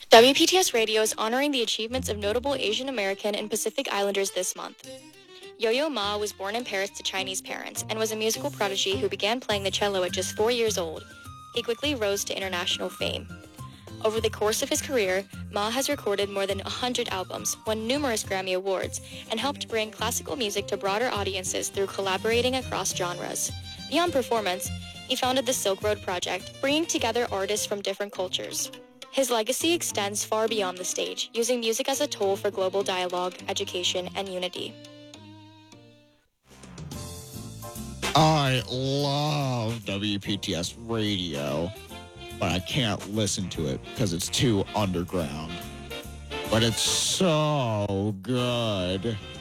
WPTS Radio is honoring the achievements of notable Asian American and Pacific Islanders this month. Yo-Yo Ma was born in Paris to Chinese parents and was a musical prodigy who began playing the cello at just 4 years old. He quickly rose to international fame. Over the course of his career, Ma has recorded more than 100 albums, won numerous Grammy Awards, and helped bring classical music to broader audiences through collaborating across genres. Beyond performance, he founded the Silk Road Project, bringing together artists from different cultures. His legacy extends far beyond the stage, using music as a tool for global dialogue, education, and unity. I love WPTS Radio, but I can't listen to it because it's too underground. But it's so good.